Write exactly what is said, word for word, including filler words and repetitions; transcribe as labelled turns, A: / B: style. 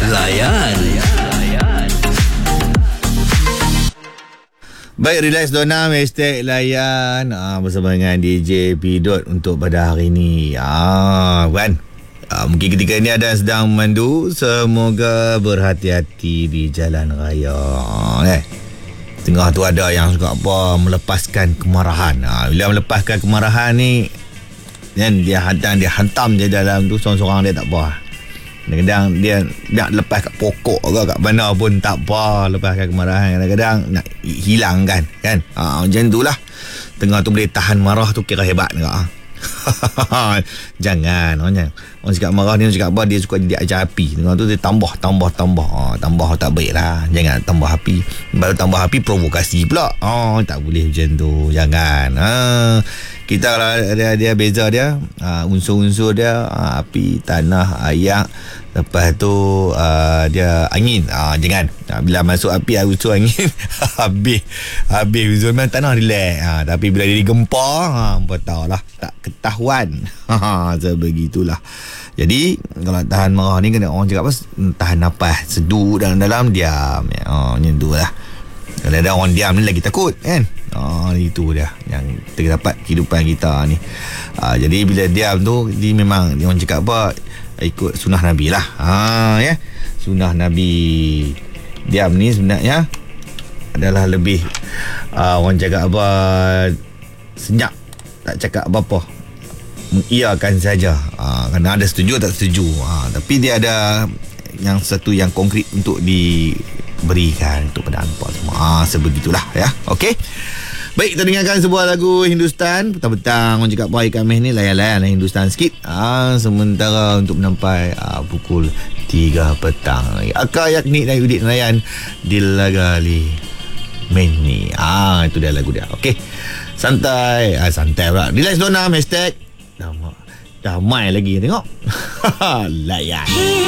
A: Layan.
B: Baik, Relax Dona Hashtag Layan ah, bersama dengan D J P-Dot untuk pada hari ni. Ah, kan? Ah, mungkin ketika ini ada yang sedang memandu, semoga berhati-hati di jalan raya. Eh, tengah tu ada yang suka apa melepaskan kemarahan. Ah, bila melepaskan kemarahan ni, kan dia hantam dia hantam je dalam tu seorang-seorang dia tak apa. Kadang-kadang dia nak lepas kat pokok ke kat mana pun tak apa, lepaskan kemarahan. Kadang-kadang nak hilangkan kan. Ha, macam tu lah. Tengah tu boleh tahan marah tu kira hebat ke. Jangan orang, orang cakap marah ni, orang cakap apa, dia suka jadi ajar api. Tengah tu dia tambah tambah tambah ha, tambah tak baik lah. Jangan tambah api. Baru tambah api provokasi pula. Oh, tak boleh macam tu. Jangan. Ha, kita kalau dia, dia beza dia ha, unsur-unsur dia ha, api, tanah, air. Lepas tu uh, dia angin. uh, Jangan uh, bila masuk api, unsur angin habis habis unsur memang tanah relax. uh, Tapi bila dia digempar, uh, apa tahu lah, tak ketahuan. Sebegitulah. Jadi kalau tahan marah ni, kena orang cakap apa, tahan nafas, seduh dalam-dalam, diam ya. uh, Macam tu lah. Kalau ada orang diam ni lagi takut kan. Oh, itu dia yang terdapat kehidupan kita ni. uh, Jadi bila diam tu, dia memang dia orang cakap apa, ikut sunnah Nabi lah. Ha, ya. Sunnah Nabi. Diam ni sebenarnya adalah lebih uh, orang cakap apa, senyap, tak cakap apa-apa, mengiyakan saja. Ha, kerana ada setuju tak setuju. Ha, tapi dia ada yang satu yang konkret untuk diberikan untuk pada hampa semua. Ha, sebegitulah ya. Okey. Baik, kita dengarkan sebuah lagu Hindustan. Petang-petang orang cakap baik kami ni, layan-layan Hindustan sikit. Ah, sementara untuk menampai ah, pukul tiga petang. Akak yakni dan Udit Nelayan Dilagali Meni. Ah, itu dia lagu dia. Okey. Santai, ah, santai pula. Relax Dona Hashtag Damai. Damai lagi tengok. Layan.